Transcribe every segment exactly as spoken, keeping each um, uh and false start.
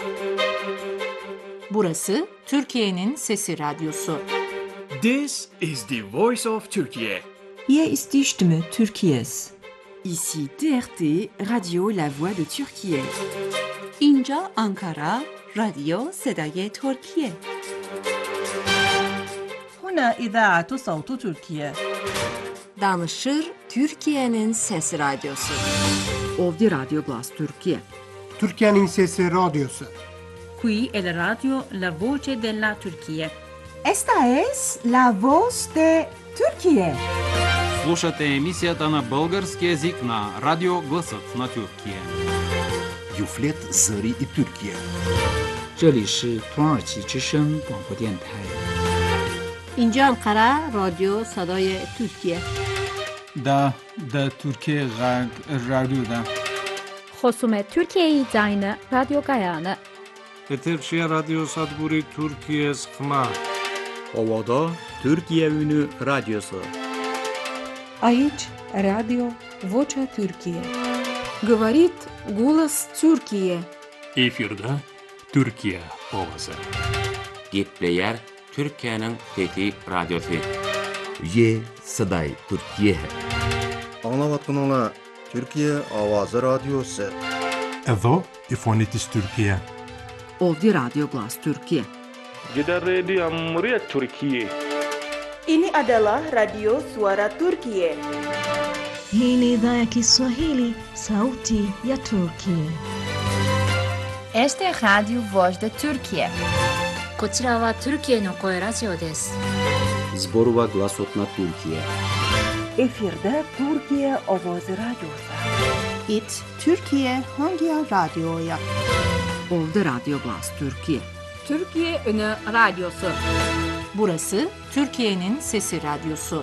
Burası Türkiye'nin Sesi Radyosu. This is the voice of Turkey. Hier ist die Stimme Türkiye's. Ici T R T, Radio La Voix de Türkiye. اینجا آنکارا، رادیو صدای ترکیه. هنا إذاعة صوت تركيا. Danışır Türkiye'nin Sesi Radyosu. Ovdje Radio Glas Türkiye. Türkiye'nin Sesi Radyosu. Qui è la radio La Voce della Turchia. Esta es La Voz de Turquie. Слушате емисията на български език на Радио Гласът на Тюркия. Юфлет Зари и Тюркия. 这里是土耳其之声广播电台。 اینجا انقره رادیو صدای ترکیه. دا دا ترکیه غرب رادیو دا. خصوم ترکیه زاین رادیو گایانه. Eterşehir Radyo Sadburi Türkiye Sıkma. Ovada Türkiye Ünü Radyosu. Aici Radio Vocea Türkiye. Говорит голос Türkiye. Efirde Türkiye ovası. Gitleyer Türkiye'nin Fethi Radyosu. Ye Saday Türkiye. Anlavatkununla Türkiye Avazı Radyosu. Evo İfonitis Türkiye. Ovdje Radio Glas Türkiye. Gidan Radio Muryat Türkiye. Ini adalah Radio Suara Turkiye. Hii ni idhaa ya Kiswahili, Sauti ya Turkiye. Este Radio Voz de Turkiye. こちらはトルキエの声ラジオです。 Zborova Glasot na Türkiye. Efirde Türkiye Ovoz Radyosu. It Türkiye Hangi Radyo'ya? Ovdje Radio Glas Türkiye. Türkiye Ünü Radyosu. Burası Türkiye'nin Sesi Radyosu.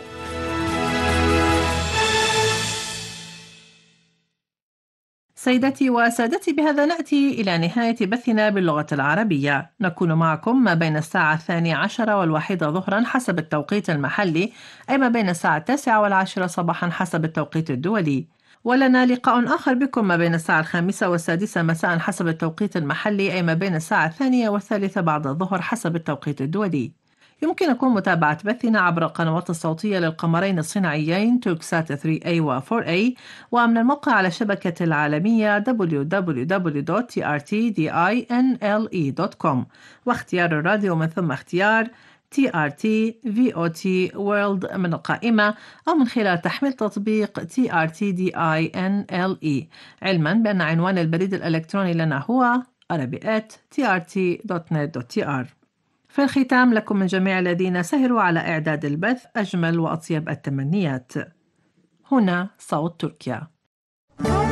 سيداتي وسادتي، بهذا نأتي إلى نهاية بثنا باللغة العربية. نكون معكم ما بين الساعة الثانية عشرة والواحدة ظهرا حسب التوقيت المحلي، أي ما بين الساعة التاسعة والعاشرة صباحا حسب التوقيت الدولي. ولنا لقاء آخر بكم ما بين الساعة الخامسة والسادسة مساء حسب التوقيت المحلي، أي ما بين الساعة الثانية والثالثة بعد الظهر حسب التوقيت الدولي. يمكنكم متابعة بثنا عبر القنوات الصوتية للقمرين الصناعيين توكسات ثري إيه و فور إيه، ومن الموقع على الشبكة العالمية دبليو دبليو دبليو دوت تي آر تي دينله دوت كوم، واختيار الراديو من ثم اختيار تي آر تي في أو تي World من القائمة، أو من خلال تحميل تطبيق تي آر تي دينله، علما بأن عنوان البريد الإلكتروني لنا هو arabi at تي آر تي دوت نت دوت تي آر. في الختام، لكم من جميع الذين سهروا على إعداد البث أجمل وأطيب التمنيات. هنا صوت تركيا.